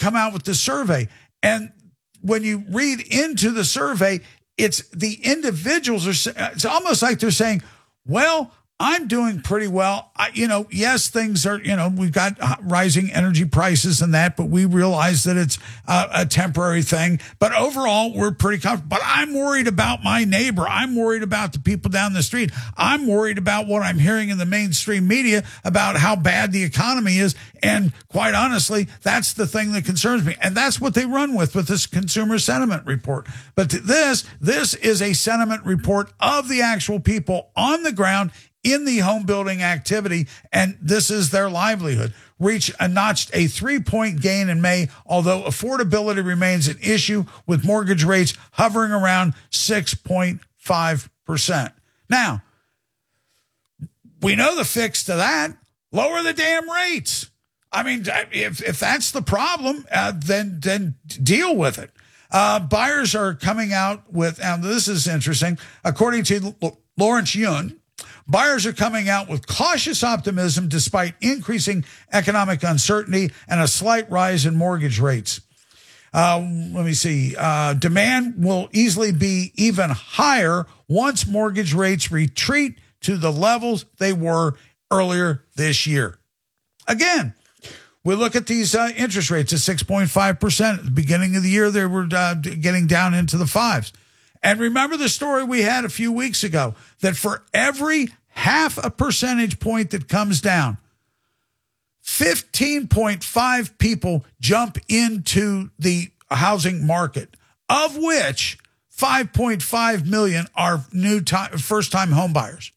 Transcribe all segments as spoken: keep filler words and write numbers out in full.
come out with the survey. And when you read into the survey, it's the individuals are, it's almost like they're saying, well, I'm doing pretty well. I, you know, yes, things are, you know, we've got rising energy prices and that, but we realize that it's a, a temporary thing. But overall, we're pretty comfortable. But I'm worried about my neighbor. I'm worried about the people down the street. I'm worried about what I'm hearing in the mainstream media about how bad the economy is. And quite honestly, that's the thing that concerns me. And that's what they run with, with this consumer sentiment report. But this, this is a sentiment report of the actual people on the ground in the home building activity, and this is their livelihood. Reach a notched a three-point gain in May, although affordability remains an issue with mortgage rates hovering around six point five percent. Now, we know the fix to that. Lower the damn rates. I mean, if if that's the problem, uh, then then deal with it. Uh, buyers are coming out with, and this is interesting, according to L- Lawrence Yun, buyers are coming out with cautious optimism despite increasing economic uncertainty and a slight rise in mortgage rates. Uh, let me see. Uh, demand will easily be even higher once mortgage rates retreat to the levels they were earlier this year. Again, we look at these uh, interest rates at six point five percent. At the beginning of the year, they were uh, getting down into the fives. And remember the story we had a few weeks ago, that for every half a percentage point that comes down, fifteen point five people jump into the housing market, of which five point five million are new time, first-time home buyers.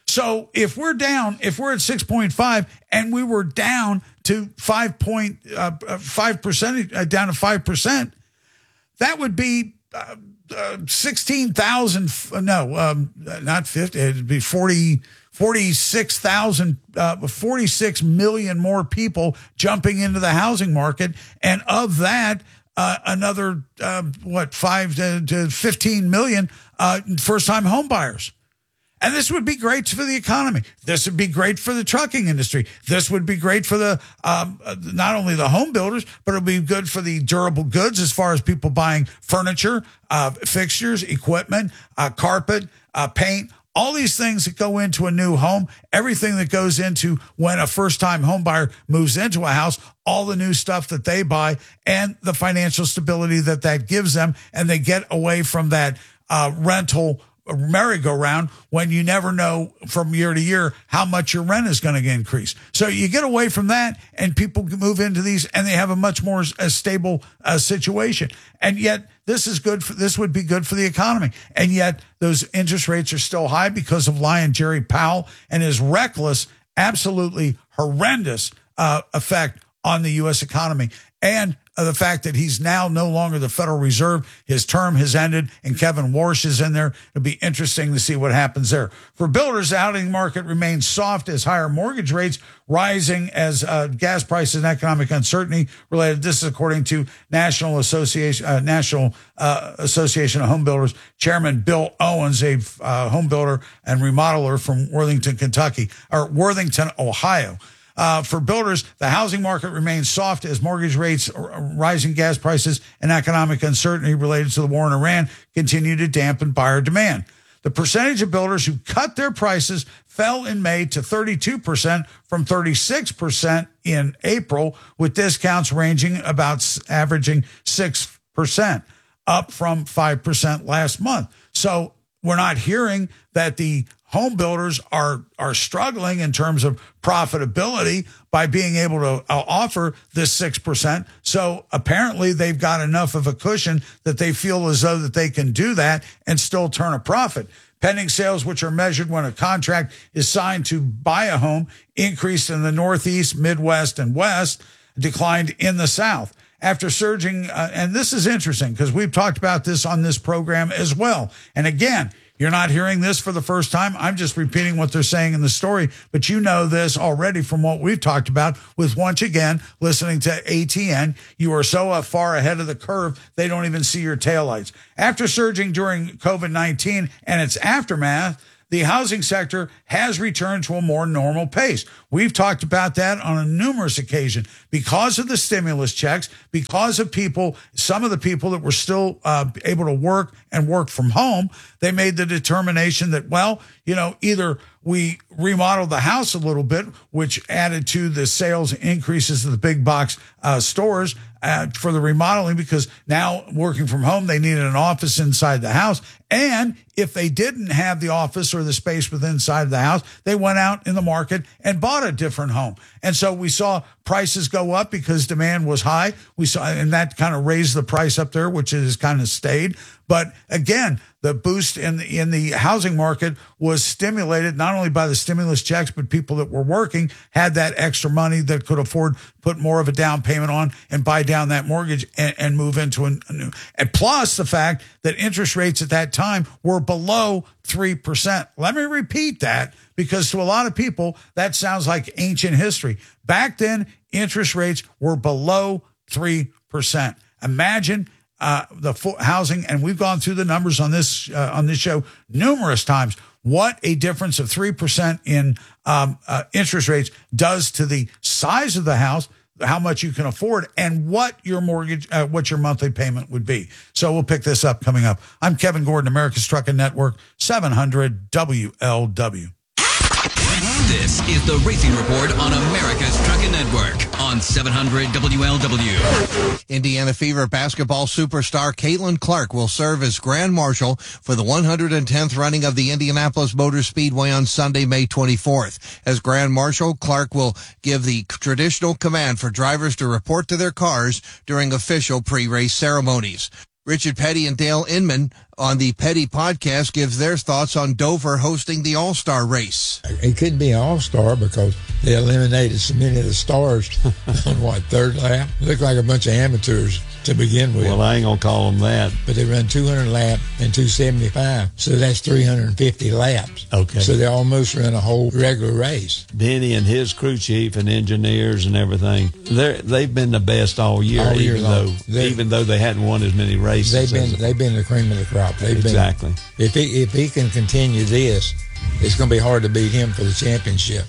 So if we're down, if we're at six point five and we were down to five point five percent, uh, down to five percent, that would be uh, uh, sixteen thousand, no, um, not fifty, it'd be forty, forty-six thousand, uh, forty-six million more people jumping into the housing market. And of that, uh, another, uh, what, five to, to fifteen million uh, first-time home buyers. And this would be great for the economy. This would be great for the trucking industry. This would be great for the um, not only the home builders, but it would be good for the durable goods as far as people buying furniture, uh, fixtures, equipment, uh, carpet, uh, paint, all these things that go into a new home, everything that goes into when a first-time home buyer moves into a house, all the new stuff that they buy, and the financial stability that that gives them, and they get away from that uh, rental merry-go-round when you never know from year to year how much your rent is going to increase. So you get away from that, and people move into these, and they have a much more uh, stable uh, situation. And yet, this is good for, this would be good for the economy. And yet, those interest rates are still high because of Lion Jerry Powell and his reckless, absolutely horrendous uh, effect on the U S economy. And the fact that he's now no longer the Federal Reserve, his term has ended, and Kevin Warsh is in there. It'll be interesting to see what happens there. For builders, the housing market remains soft as higher mortgage rates rising as uh, gas prices and economic uncertainty related. This is according to National Association, uh, National uh, Association of Home Builders Chairman Bill Owens, a uh, home builder and remodeler from Worthington, Kentucky, or Worthington, Ohio. Uh, for builders, the housing market remains soft as mortgage rates, rising gas prices, and economic uncertainty related to the war in Iran continue to dampen buyer demand. The percentage of builders who cut their prices fell in May to thirty-two percent from thirty-six percent in April, with discounts ranging about averaging six percent, up from five percent last month. So we're not hearing that the home builders are are struggling in terms of profitability by being able to uh, offer this six percent. So apparently they've got enough of a cushion that they feel as though that they can do that and still turn a profit. Pending sales, which are measured when a contract is signed to buy a home, increased in the Northeast, Midwest, and West, declined in the South. After surging, uh, and this is interesting because we've talked about this on this program as well. And again, you're not hearing this for the first time. I'm just repeating what they're saying in the story, but you know this already from what we've talked about with, once again, listening to A T N. You are so uh, far ahead of the curve, they don't even see your taillights. After surging during COVID nineteen and its aftermath, the housing sector has returned to a more normal pace. We've talked about that on a numerous occasion because of the stimulus checks, because of people, some of the people that were still uh, able to work and work from home. They made the determination that, well, you know, either we remodeled the house a little bit, which added to the sales increases of the big box uh, stores uh, for the remodeling, because now working from home, they needed an office inside the house. And if they didn't have the office or the space within inside of the house, they went out in the market and bought a different home. And so we saw prices go up because demand was high. We saw, and that kind of raised the price up there, which has kind of stayed. But again, the boost in the, in the housing market was stimulated not only by the stimulus checks, but people that were working had that extra money that could afford put more of a down payment on and buy down that mortgage and, and move into a, a new. And plus the fact that interest rates at that time were below three percent. Let me repeat that, because to a lot of people, that sounds like ancient history. Back then, interest rates were below three percent. Imagine Uh, the housing, and we've gone through the numbers on this uh, on this show numerous times, what a difference of three percent in um, uh, interest rates does to the size of the house, how much you can afford, and what your mortgage, uh, what your monthly payment would be. So we'll pick this up coming up. I'm Kevin Gordon, America's Trucking Network, seven hundred W L W. This is the Racing Report on America's Trucking Network on seven hundred W L W. Indiana Fever basketball superstar Caitlin Clark will serve as Grand Marshal for the one hundred tenth running of the Indianapolis Motor Speedway on Sunday, May twenty-fourth. As Grand Marshal, Clark will give the traditional command for drivers to report to their cars during official pre-race ceremonies. Richard Petty and Dale Inman on the Petty podcast gives their thoughts on Dover hosting the All-Star race. It couldn't be an All-Star because they eliminated so many of the stars on, what, third lap? It looked like a bunch of amateurs to begin with. Well, I ain't going to call them that. But they run two hundred lap and two seventy-five, so that's three hundred fifty laps. Okay. So they almost run a whole regular race. Denny and his crew chief and engineers and everything, they're, they've been the best all year, all year even, long. though, they, even though they hadn't won as many races. They've been, they've been the cream of the crop. They've exactly. Been, if, he, if he can continue this, it's going to be hard to beat him for the championship.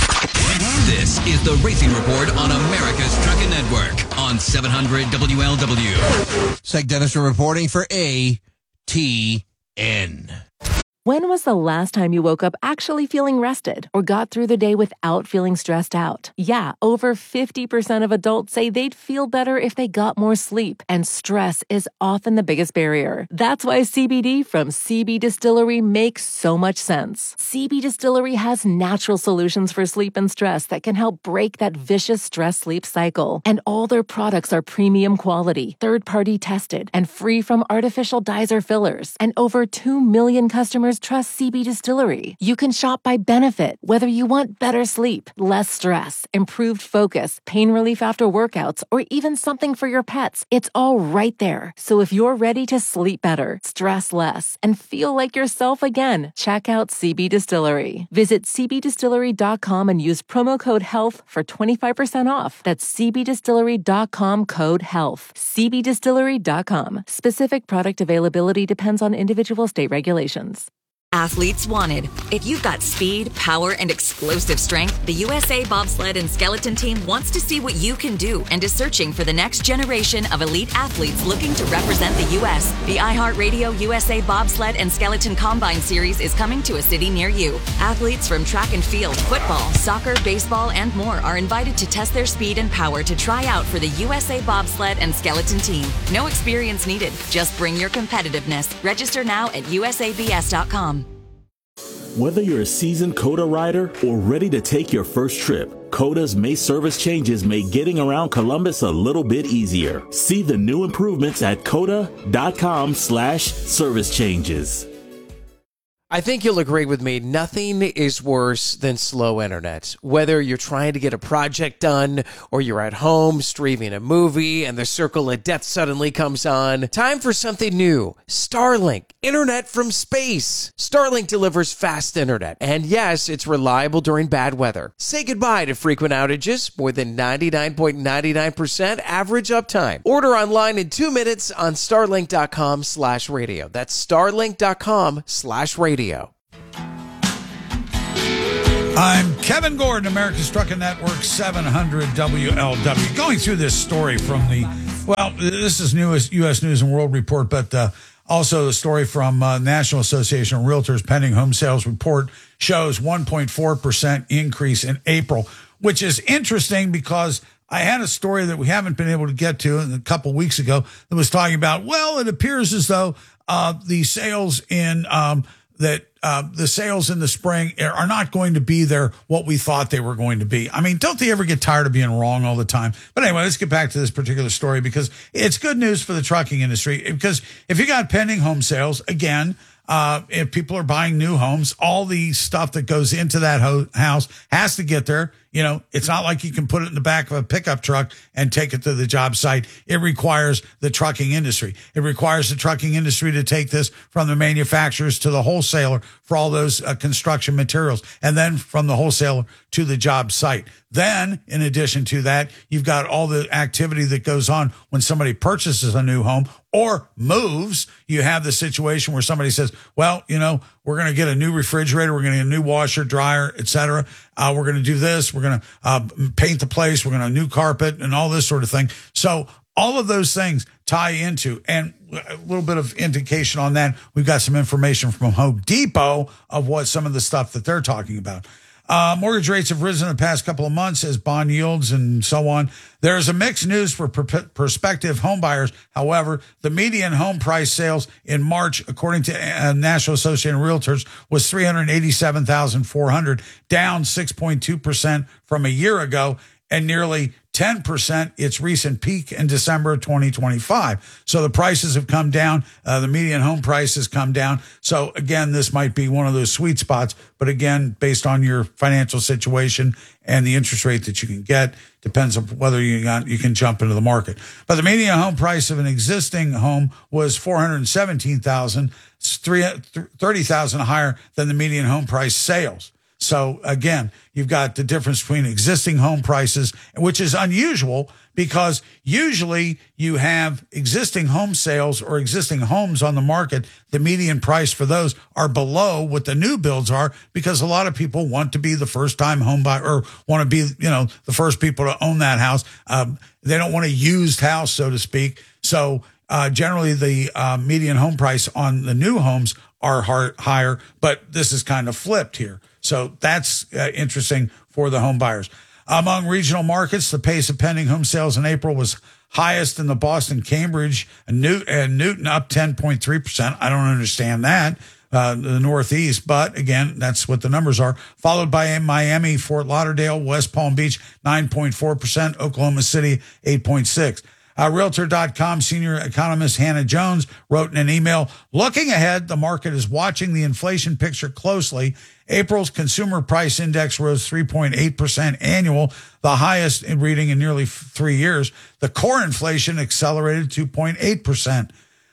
This is the Racing Report on America's Trucking Network on seven hundred W L W. Seg Dennison reporting for A T N. When was the last time you woke up actually feeling rested or got through the day without feeling stressed out? Yeah, over fifty percent of adults say they'd feel better if they got more sleep, and stress is often the biggest barrier. That's why C B D from C B Distillery makes so much sense. C B Distillery has natural solutions for sleep and stress that can help break that vicious stress-sleep cycle. And all their products are premium quality, third-party tested, and free from artificial dyes or fillers. And over two million customers trust C B Distillery. You can shop by benefit, whether you want better sleep, less stress, improved focus, pain relief after workouts, or even something for your pets. It's all right there. So if you're ready to sleep better, stress less, and feel like yourself again, check out C B Distillery. Visit c b distillery dot com and use promo code HEALTH for twenty-five percent off. That's c b distillery dot com code HEALTH. c b distillery dot com. Specific product availability depends on individual state regulations. Athletes wanted. If you've got speed, power, and explosive strength, the U S A Bobsled and Skeleton Team wants to see what you can do and is searching for the next generation of elite athletes looking to represent the U S The iHeartRadio U S A Bobsled and Skeleton Combine Series is coming to a city near you. Athletes from track and field, football, soccer, baseball, and more are invited to test their speed and power to try out for the U S A Bobsled and Skeleton Team. No experience needed. Just bring your competitiveness. Register now at u s a b s dot com. Whether you're a seasoned COTA rider or ready to take your first trip, COTA's May service changes make getting around Columbus a little bit easier. See the new improvements at cota.com slash service changes. I think you'll agree with me, nothing is worse than slow internet. Whether you're trying to get a project done or you're at home streaming a movie and the circle of death suddenly comes on, time for something new. Starlink, internet from space. Starlink delivers fast internet, and yes, it's reliable during bad weather. Say goodbye to frequent outages, more than ninety-nine point nine nine percent average uptime. Order online in two minutes on starlink dot com slash radio. That's starlink dot com slash radio. I'm Kevin Gordon, America's Trucking Network, seven hundred W L W. Going through this story from the, well, this is newest U S News and World Report, but uh, also the story from uh, National Association of Realtors pending home sales report shows one point four percent increase in April, which is interesting because I had a story that we haven't been able to get to a couple weeks ago that was talking about, well, it appears as though uh, the sales in um, that uh, the sales in the spring are not going to be there what we thought they were going to be. I mean, don't they ever get tired of being wrong all the time? But anyway, let's get back to this particular story because it's good news for the trucking industry. Because if you got pending home sales, again, Uh, if people are buying new homes, all the stuff that goes into that ho- house has to get there. You know, it's not like you can put it in the back of a pickup truck and take it to the job site. It requires the trucking industry. It requires the trucking industry to take this from the manufacturers to the wholesaler for all those uh, construction materials, and then from the wholesaler to the job site. Then, in addition to that, you've got all the activity that goes on when somebody purchases a new home or moves. You have the situation where somebody says, well, you know, we're going to get a new refrigerator, we're going to get a new washer, dryer, et cetera. Uh, we're going to do this. We're going to uh, paint the place. We're going to new carpet and all this sort of thing. So all of those things tie into, and a little bit of indication on that. We've got some information from Home Depot of what some of the stuff that they're talking about. Uh, mortgage rates have risen the past couple of months as bond yields and so on. There's a mixed news for per- prospective home buyers. However, the median home price sales in March, according to uh, National Association of Realtors, was three hundred eighty-seven thousand four hundred, down six point two percent from a year ago, and nearly ten percent its recent peak in December of twenty twenty-five. So the prices have come down. Uh, the median home price has come down. So again, this might be one of those sweet spots. But again, based on your financial situation and the interest rate that you can get, depends on whether you got, you can jump into the market. But the median home price of an existing home was four hundred seventeen thousand dollars, thirty thousand dollars higher than the median home price sales. So again, you've got the difference between existing home prices, which is unusual because usually you have existing home sales or existing homes on the market. The median price for those are below what the new builds are because a lot of people want to be the first time home buyer or want to be, you know, the first people to own that house. Um, they don't want a used house, so to speak. So uh, generally the uh, median home price on the new homes are hard, higher, but this is kind of flipped here. So that's uh, interesting for the home buyers. Among regional markets, the pace of pending home sales in April was highest in the Boston, Cambridge, and Newton, and Newton up ten point three percent. I don't understand that. Uh, the Northeast, but again, that's what the numbers are. Followed by Miami, Fort Lauderdale, West Palm Beach, nine point four percent, Oklahoma City, eight point six percent. Uh, Realtor dot com senior economist Hannah Jones wrote in an email, looking ahead, the market is watching the inflation picture closely. April's consumer price index rose three point eight percent annual, the highest in reading in nearly three years. The core inflation accelerated two point eight percent.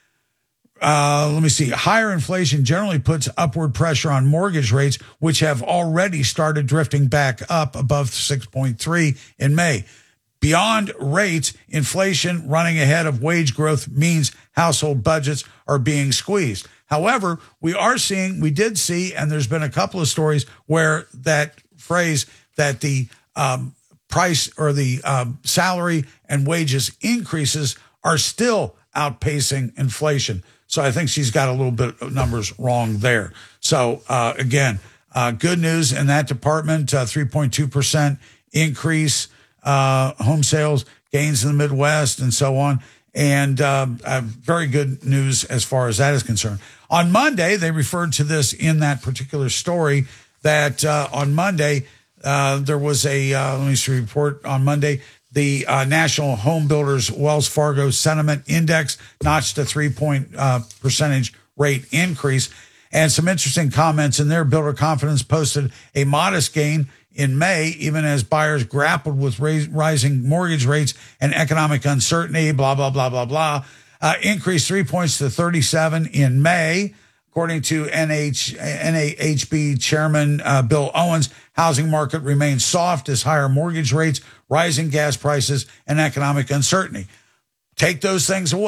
Uh, let me see. Higher inflation generally puts upward pressure on mortgage rates, which have already started drifting back up above six point three in May. Beyond rates, inflation running ahead of wage growth means household budgets are being squeezed. However, we are seeing, we did see, and there's been a couple of stories where that phrase that the um, price or the um, salary and wages increases are still outpacing inflation. So I think she's got a little bit of numbers wrong there. So uh, again, uh, good news in that department, uh, three point two percent increase. Uh, home sales gains in the Midwest and so on. And uh, uh, very good news as far as that is concerned. On Monday, they referred to this in that particular story that uh, on Monday, uh, there was a, uh, let me see, report on Monday, the uh, National Home Builders Wells Fargo Sentiment Index notched a three point uh, percentage rate increase. And some interesting comments in there. Builder Confidence posted a modest gain in May, even as buyers grappled with raise, rising mortgage rates and economic uncertainty, blah, blah, blah, blah, blah. Uh, increased three points to thirty-seven in May. According to N H, N A H B Chairman uh, Bill Owens, housing market remains soft as higher mortgage rates, rising gas prices, and economic uncertainty. Take those things away.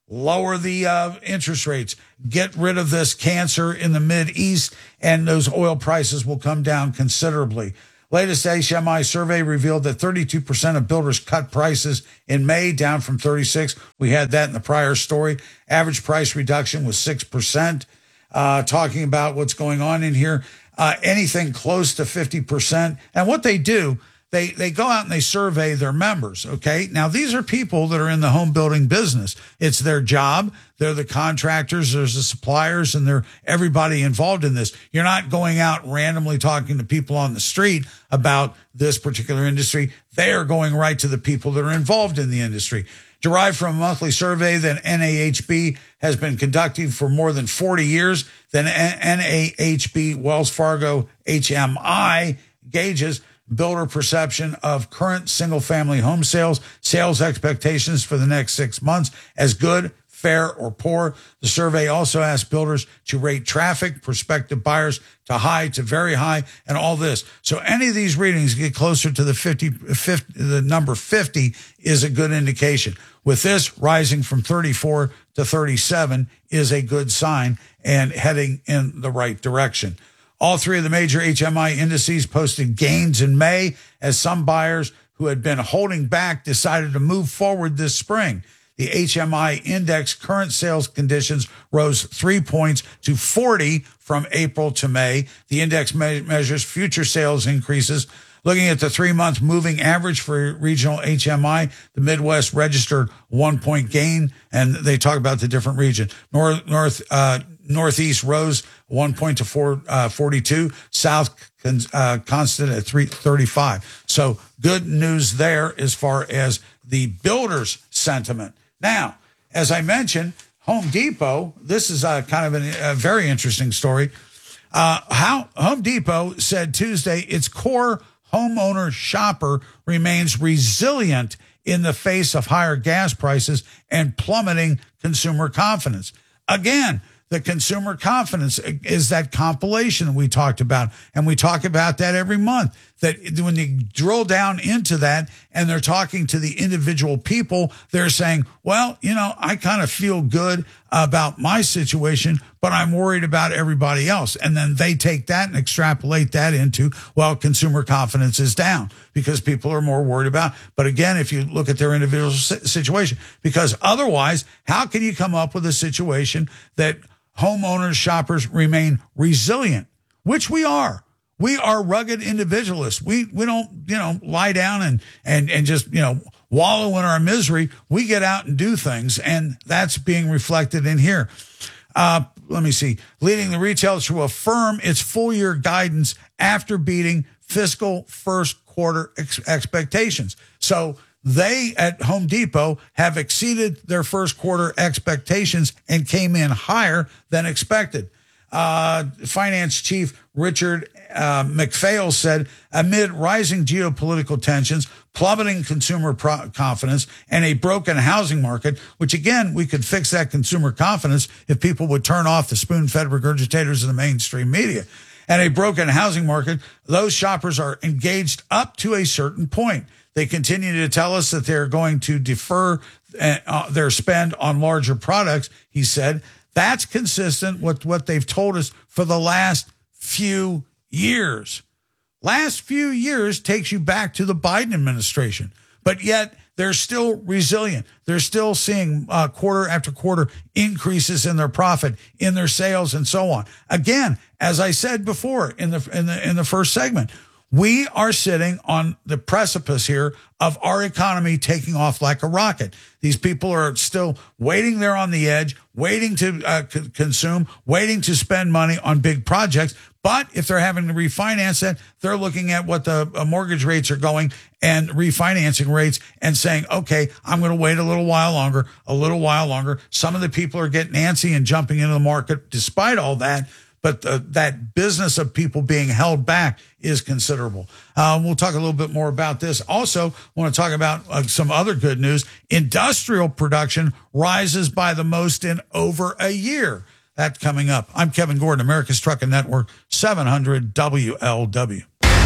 lower the uh, interest rates, get rid of this cancer in the Mid-East, and those oil prices will come down considerably. Latest H M I survey revealed that thirty-two percent of builders cut prices in May, down from thirty-six. We had that in the prior story. Average price reduction was six percent. Uh, talking about what's going on in here, uh, anything close to fifty percent. And what they do, They they go out and they survey their members, okay? Now, these are people that are in the home building business. It's their job. They're the contractors, there's the suppliers, and they're everybody involved in this. You're not going out randomly talking to people on the street about this particular industry. They are going right to the people that are involved in the industry. Derived from a monthly survey that N A H B has been conducting for more than forty years, then N A H B Wells Fargo H M I gauges builder perception of current single-family home sales, sales expectations for the next six months as good, fair, or poor. The survey also asked builders to rate traffic, prospective buyers to high to very high, and all this. So any of these readings get closer to the fifty, fifty, the number fifty is a good indication. With this rising from thirty-four to thirty-seven is a good sign and heading in the right direction. All three of the major H M I indices posted gains in May as some buyers who had been holding back decided to move forward this spring. The H M I index current sales conditions rose three points to forty from April to May. The index me- measures future sales increases. Looking at the three-month moving average for regional H M I, the Midwest registered one-point gain, and they talk about the different region. North, north, uh, Northeast rose one point to four, uh, forty-two. South uh, constant at three thirty-five. So good news there as far as the builders' sentiment. Now, as I mentioned, Home Depot, this is a kind of an, a very interesting story. Uh, how Home Depot said Tuesday its core homeowner shopper remains resilient in the face of higher gas prices and plummeting consumer confidence. Again, the consumer confidence is that compilation we talked about, and we talk about that every month, that when you drill down into that and they're talking to the individual people, they're saying, well, you know, I kind of feel good about my situation, but I'm worried about everybody else. And then they take that and extrapolate that into, well, consumer confidence is down because people are more worried about. But again, if you look at their individual situation, because otherwise, how can you come up with a situation that homeowners, shoppers remain resilient, which we are. We are rugged individualists. We we don't, you know, lie down and, and, and just, you know, wallow in our misery. We get out and do things, and that's being reflected in here. Uh, let me see. Leading the retailers to affirm its full-year guidance after beating fiscal first quarter ex- expectations. So they at Home Depot have exceeded their first quarter expectations and came in higher than expected. Uh, Finance Chief Richard uh, McPhail said, amid rising geopolitical tensions, plummeting consumer pro- confidence, and a broken housing market, which again, we could fix that consumer confidence if people would turn off the spoon-fed regurgitators of the mainstream media. And a broken housing market, those shoppers are engaged up to a certain point. They continue to tell us that they're going to defer uh, their spend on larger products, he said. That's consistent with what they've told us for the last few years. Last few years takes you back to the Biden administration, but yet they're still resilient. They're still seeing uh, quarter after quarter increases in their profit, in their sales, and so on. Again, as I said before in the in the in the first segment, we are sitting on the precipice here of our economy taking off like a rocket. These people are still waiting there on the edge, waiting to uh, c- consume, waiting to spend money on big projects. But if they're having to refinance that, they're looking at what the uh, mortgage rates are going and refinancing rates and saying, okay, I'm going to wait a little while longer, a little while longer. Some of the people are getting antsy and jumping into the market despite all that. But uh, that business of people being held back is considerable. Uh, we'll talk a little bit more about this. Also, want to talk about uh, some other good news. Industrial production rises by the most in over a year. That's coming up. I'm Kevin Gordon, America's Trucking Network, seven hundred W L W.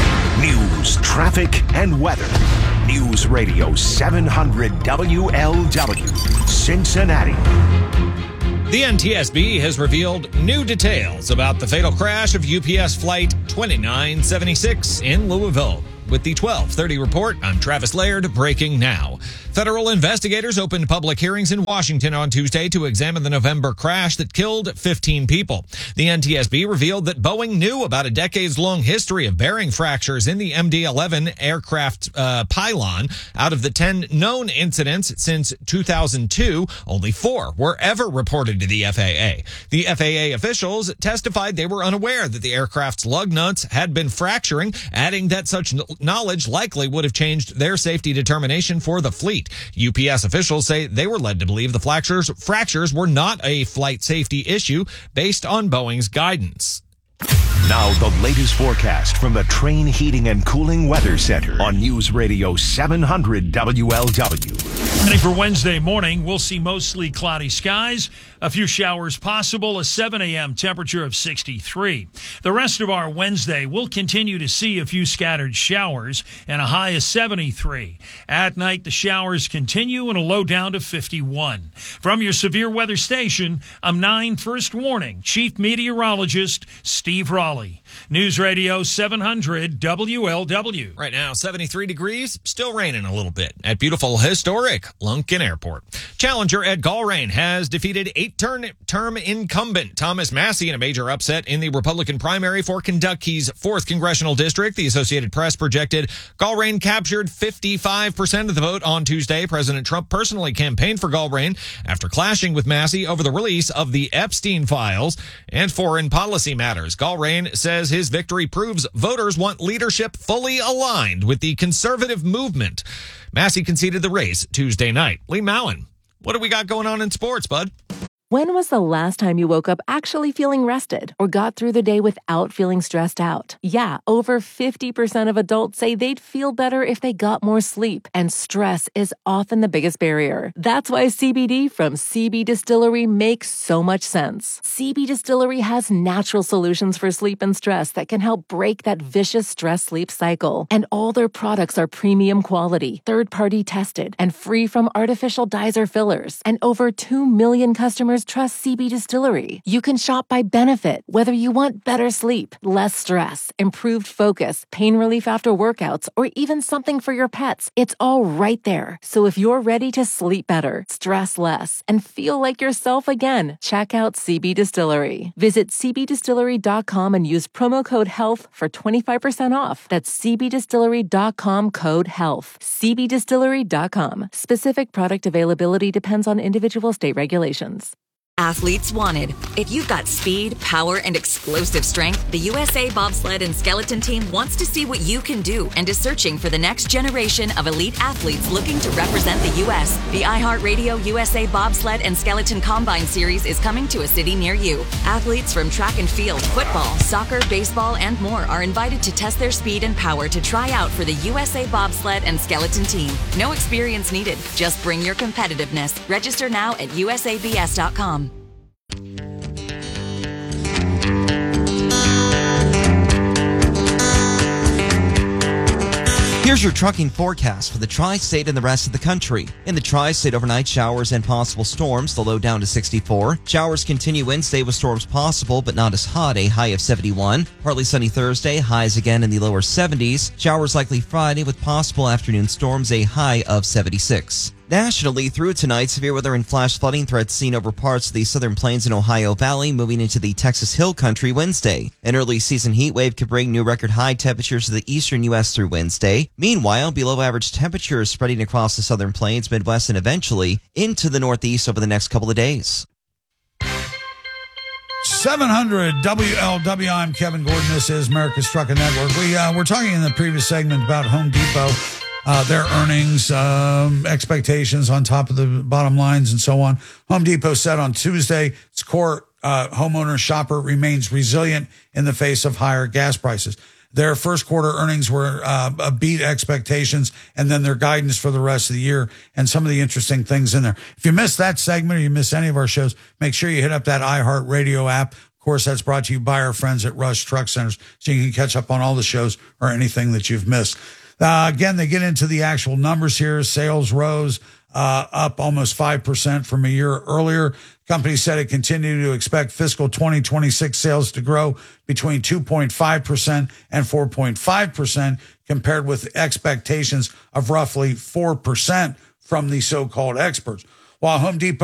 News, traffic, and weather. News Radio seven hundred W L W. Cincinnati. The N T S B has revealed new details about the fatal crash of U P S Flight twenty-nine seventy-six in Louisville. With the twelve thirty report, I'm Travis Laird, breaking now. Federal investigators opened public hearings in Washington on Tuesday to examine the November crash that killed fifteen people. The N T S B revealed that Boeing knew about a decades-long history of bearing fractures in the M D eleven aircraft uh, pylon. Out of the ten known incidents since two thousand two, only four were ever reported to the F A A. The F A A officials testified they were unaware that the aircraft's lug nuts had been fracturing, adding that such knowledge likely would have changed their safety determination for the fleet. U P S officials say they were led to believe the fractures, fractures were not a flight safety issue based on Boeing's guidance. Now the latest forecast from the Train Heating and Cooling Weather Center on News Radio seven hundred W L W. Heading for Wednesday morning, we'll see mostly cloudy skies, a few showers possible, a seven a.m. temperature of sixty-three. The rest of our Wednesday, we'll continue to see a few scattered showers and a high of seventy-three. At night, the showers continue and a low down to fifty-one. From your severe weather station, I'm nine First Warning Chief Meteorologist Steve Raleigh. News Radio seven hundred W L W. Right now, seventy-three degrees, still raining a little bit at beautiful historic Lunken Airport. Challenger Ed Gallrein has defeated eight-term incumbent Thomas Massie in a major upset in the Republican primary for Kentucky's fourth congressional district. The Associated Press projected Gallrein captured fifty-five percent of the vote on Tuesday. President Trump personally campaigned for Gallrein after clashing with Massie over the release of the Epstein files and foreign policy matters. Gallrein says his victory proves voters want leadership fully aligned with the conservative movement. Massie conceded the race Tuesday night. Lee Mowen, what do we got going on in sports, bud? When was the last time you woke up actually feeling rested or got through the day without feeling stressed out? Yeah, over fifty percent of adults say they'd feel better if they got more sleep, and stress is often the biggest barrier. That's why C B D from C B Distillery makes so much sense. C B Distillery has natural solutions for sleep and stress that can help break that vicious stress-sleep cycle. And all their products are premium quality, third-party tested, and free from artificial dyes or fillers. And over two million customers trust C B Distillery. You can shop by benefit, whether you want better sleep, less stress, improved focus, pain relief after workouts, or even something for your pets. It's all right there. So if you're ready to sleep better, stress less, and feel like yourself again, check out C B Distillery. Visit c b distillery dot com and use promo code HEALTH for twenty-five percent off. That's c b distillery dot com code HEALTH. c b distillery dot com. Specific product availability depends on individual state regulations. Athletes wanted. If you've got speed, power, and explosive strength, the U S A Bobsled and Skeleton Team wants to see what you can do and is searching for the next generation of elite athletes looking to represent the U S. The iHeartRadio U S A Bobsled and Skeleton Combine Series is coming to a city near you. Athletes from track and field, football, soccer, baseball, and more are invited to test their speed and power to try out for the U S A Bobsled and Skeleton Team. No experience needed. Just bring your competitiveness. Register now at u s a b s dot com. Here's your trucking forecast for the Tri-State and the rest of the country. In the Tri-State, overnight showers and possible storms, the low down to sixty-four. Showers continue Wednesday with storms possible, but not as hot, a high of seventy-one. Partly sunny Thursday, highs again in the lower seventies. Showers likely Friday with possible afternoon storms, a high of seventy-six. Nationally, through tonight, severe weather and flash flooding threats seen over parts of the southern plains and Ohio Valley, moving into the Texas Hill Country Wednesday. An early season heat wave could bring new record high temperatures to the eastern U S through Wednesday. Meanwhile, below average temperatures spreading across the southern plains, Midwest, and eventually into the Northeast over the next couple of days. seven hundred W L W. I'm Kevin Gordon. This is America's Trucking Network. We uh, were talking in the previous segment about Home Depot. Uh, their earnings, um, expectations on top of the bottom lines and so on. Home Depot said on Tuesday its core uh, homeowner shopper remains resilient in the face of higher gas prices. Their first quarter earnings were uh, beat expectations, and then their guidance for the rest of the year and some of the interesting things in there. If you missed that segment or you missed any of our shows, make sure you hit up that iHeartRadio app. Of course, that's brought to you by our friends at Rush Truck Centers, so you can catch up on all the shows or anything that you've missed. Uh, again, they get into the actual numbers here. Sales rose uh, up almost five percent from a year earlier. Company said it continued to expect fiscal twenty twenty-six sales to grow between two point five percent and four point five percent, compared with expectations of roughly four percent from the so-called experts. While Home Depot